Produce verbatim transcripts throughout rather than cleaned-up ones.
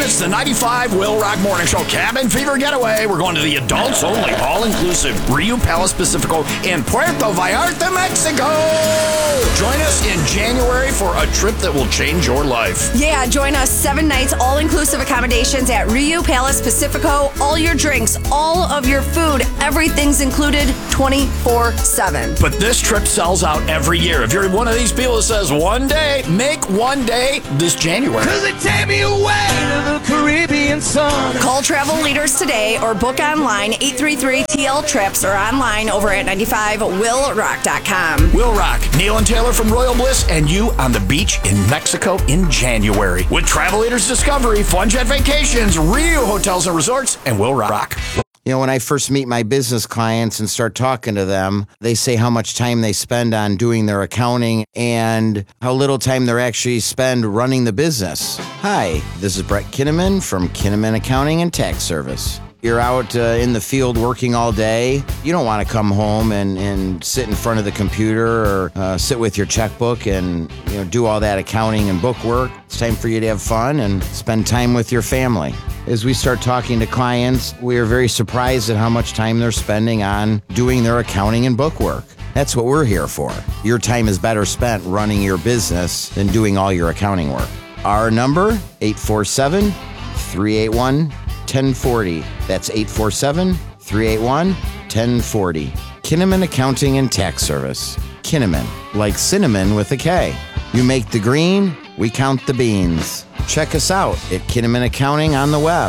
It's the ninety-five Will Rock Morning Show Cabin Fever Getaway. We're going to the adults-only, all-inclusive Rio Palace Pacifico in Puerto Vallarta, Mexico. Join us in January for a trip that will change your life. Yeah, join us seven nights, all-inclusive accommodations at Rio Palace Pacifico. All your drinks, all of your food, everything's included twenty-four seven. But this trip sells out every year. If you're one of these people that says one day, make one day this January. Cause they take me away to the Caribbean sun. Call Travel Leaders today or book online eight three three T L Trips or online over at ninety-five will rock dot com. Will Rock, Neil and Taylor from Royal Bliss, and you on the beach in Mexico in January with Travel Leaders Discovery, Fun Jet Vacations, Rio Hotels and Resorts, and Will Rock. You know, when I first meet my business clients and start talking to them, they say how much time they spend on doing their accounting and how little time they actually spend running the business. Hi, this is Brett Kinnaman from Kinnaman Accounting and Tax Service. You're out uh, in the field working all day. You don't want to come home and, and sit in front of the computer or uh, sit with your checkbook and you know do all that accounting and book work. It's time for you to have fun and spend time with your family. As we start talking to clients, we are very surprised at how much time they're spending on doing their accounting and book work. That's what we're here for. Your time is better spent running your business than doing all your accounting work. Our number, eight four seven, three eight one, one oh four oh. That's eight four seven, three eight one, one oh four oh. Kinnaman Accounting and Tax Service. Kinnaman, like cinnamon with a K. You make the green, we count the beans. Check us out at Kinnaman Accounting on the web.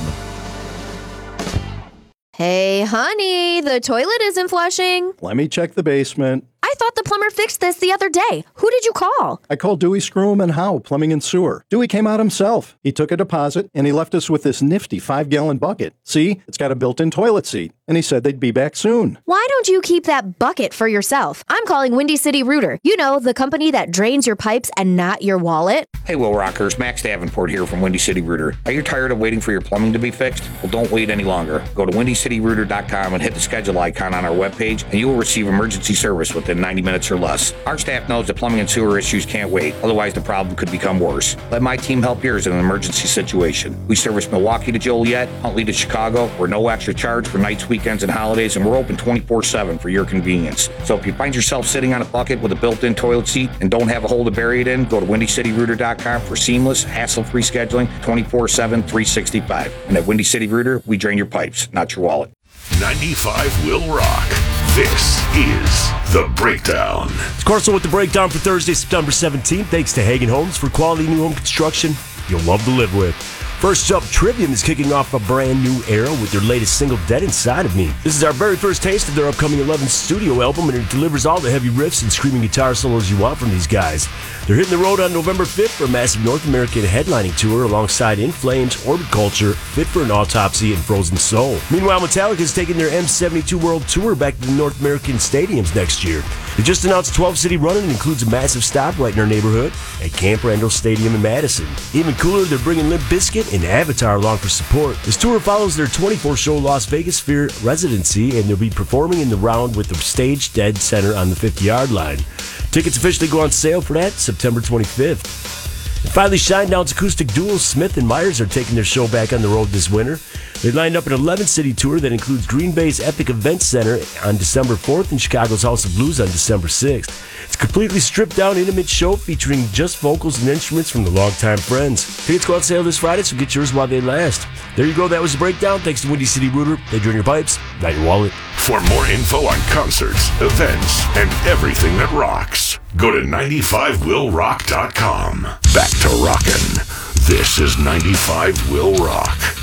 Hey, honey, the toilet isn't flushing. Let me check the basement. I thought the plumber fixed this the other day. Who did you call? I called Dewey Scroom and Howe, Plumbing and Sewer. Dewey came out himself. He took a deposit, and he left us with this nifty five-gallon bucket. See, it's got a built-in toilet seat. And he said they'd be back soon. Why don't you keep that bucket for yourself? I'm calling Windy City Rooter. You know, the company that drains your pipes and not your wallet. Hey, Will Rockers. Max Davenport here from Windy City Rooter. Are you tired of waiting for your plumbing to be fixed? Well, don't wait any longer. Go to windy city rooter dot com and hit the schedule icon on our webpage, and you will receive emergency service within ninety minutes or less. Our staff knows that plumbing and sewer issues can't wait. Otherwise, the problem could become worse. Let my team help yours in an emergency situation. We service Milwaukee to Joliet, Huntley to Chicago. We're no extra charge for nights, weekends, and holidays, and we're open twenty-four seven for your convenience. So if you find yourself sitting on a bucket with a built-in toilet seat and don't have a hole to bury it in, go to windy city rooter dot com for seamless, hassle-free scheduling twenty-four seven, three sixty-five. And at Windy City Rooter, we drain your pipes, not your wallet. ninety-five Will Rock. This is The Breakdown. It's Carson with The Breakdown for Thursday, September seventeenth. Thanks to Hagen Homes for quality new home construction you'll love to live with. First up, Trivium is kicking off a brand new era with their latest single, Dead Inside of Me. This is our very first taste of their upcoming eleventh studio album, and it delivers all the heavy riffs and screaming guitar solos you want from these guys. They're hitting the road on November fifth for a massive North American headlining tour alongside In Flames, Orbit Culture, Fit for an Autopsy, and Frozen Soul. Meanwhile, Metallica is taking their M seventy-two World Tour back to the North American stadiums next year. They just announced a twelve-city run and includes a massive stop right in our neighborhood at Camp Randall Stadium in Madison. Even cooler, they're bringing Limp Bizkit and Avatar along for support. This tour follows their twenty-four show Las Vegas Sphere residency, and they'll be performing in the round with the stage dead center on the fifty-yard line. Tickets officially go on sale for that September twenty-fifth. And finally, Shinedown's acoustic duo Smith and Myers are taking their show back on the road this winter. They lined up an eleven-city tour that includes Green Bay's Epic Event Center on December fourth and Chicago's House of Blues on December sixth. It's a completely stripped-down, intimate show featuring just vocals and instruments from the longtime friends. Tickets go on sale this Friday, so get yours while they last. There you go. That was the breakdown. Thanks to Windy City Rooter. They drain your pipes, not your wallet. For more info on concerts, events, and everything that rocks, go to ninety-five will rock dot com. Back to rockin'. This is ninety-five Will Rock.